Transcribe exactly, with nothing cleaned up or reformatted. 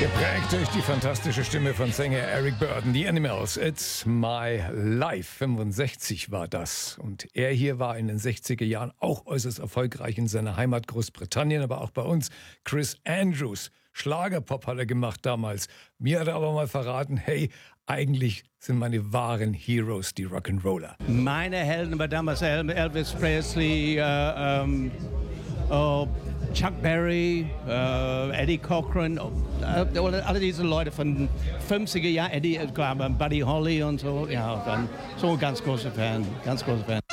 Geprägt durch die fantastische Stimme von Sänger Eric Burdon, The Animals, It's My Life. fünfundsechzig war das. Und er hier war in den sechziger Jahren auch äußerst erfolgreich in seiner Heimat Großbritannien, aber auch bei uns. Chris Andrews, Schlagerpop hat er gemacht damals. Mir hat er aber mal verraten, hey, eigentlich sind meine wahren Heroes die Rock'n'Roller. Meine Helden war damals Elvis Presley, äh, ähm, oh, Chuck Berry, äh, Eddie Cochran, äh, alle diese Leute von fünfziger Jahren, Eddie, äh, Buddy Holly und so, ja, dann so ein ganz großer Fan, ganz großer Fan.